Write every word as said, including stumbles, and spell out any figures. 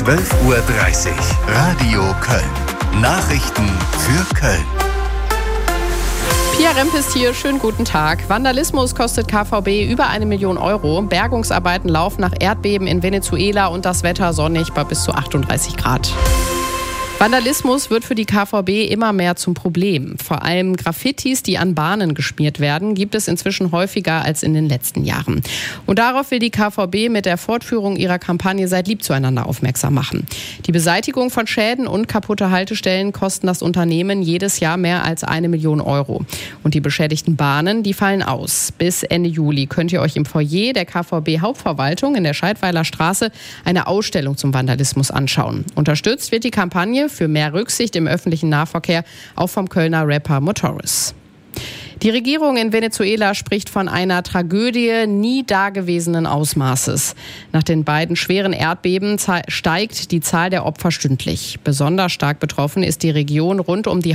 zwölf Uhr dreißig. Radio Köln. Nachrichten für Köln. Pia Rempist hier, schönen guten Tag. Vandalismus kostet K V B über eine Million Euro. Bergungsarbeiten laufen nach Erdbeben in Venezuela und das Wetter sonnig bei bis zu achtunddreißig Grad. Vandalismus wird für die K V B immer mehr zum Problem. Vor allem Graffitis, die an Bahnen geschmiert werden, gibt es inzwischen häufiger als in den letzten Jahren. Und darauf will die K V B mit der Fortführung ihrer Kampagne Seid lieb zueinander aufmerksam machen. Die Beseitigung von Schäden und kaputte Haltestellen kosten das Unternehmen jedes Jahr mehr als eine Million Euro. Und die beschädigten Bahnen, die fallen aus. Bis Ende Juli könnt ihr euch im Foyer der K V B-Hauptverwaltung in der Scheidweiler Straße eine Ausstellung zum Vandalismus anschauen. Unterstützt wird die Kampagne für mehr Rücksicht im öffentlichen Nahverkehr, auch vom Kölner Rapper Motoris. Die Regierung in Venezuela spricht von einer Tragödie nie dagewesenen Ausmaßes. Nach den beiden schweren Erdbeben steigt die Zahl der Opfer stündlich. Besonders stark betroffen ist die Region rund um die